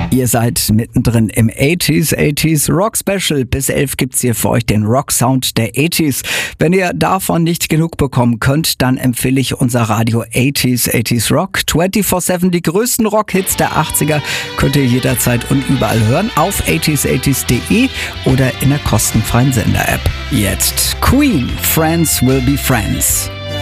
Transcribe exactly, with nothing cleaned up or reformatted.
Ihr seid mittendrin im achtziger, achtziger Rock Special. Bis elf gibt's hier für euch den Rock Sound der achtziger. Wenn ihr davon nicht genug bekommen könnt, dann empfehle ich unser Radio achtziger, achtziger Rock. vierundzwanzig sieben, die größten Rockhits der achtziger könnt ihr jederzeit und überall hören auf achtziger achtziger punkt de oder in der kostenfreien Sender-App. Jetzt Queen, Friends Will Be Friends.